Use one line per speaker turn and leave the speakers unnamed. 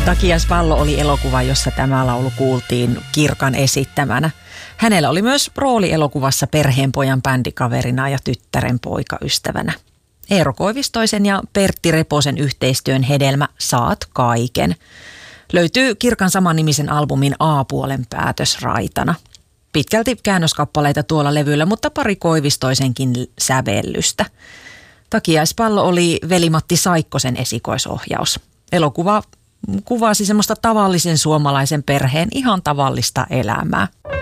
Takiaispallo oli elokuva, jossa tämä laulu kuultiin Kirkan esittämänä. Hänellä oli myös rooli elokuvassa perheenpojan bändikaverina ja tyttären poikaystävänä. Eero Koivistoisen ja Pertti Reposen yhteistyön hedelmä Saat kaiken löytyy Kirkan samannimisen albumin A-puolen päätösraitana. Pitkälti käännöskappaleita tuolla levyllä, mutta pari Koivistoisenkin sävellystä. Takiaispallo oli Veli-Matti Saikkosen esikoisohjaus. Elokuva kuvasi semmoista tavallisen suomalaisen perheen ihan tavallista elämää.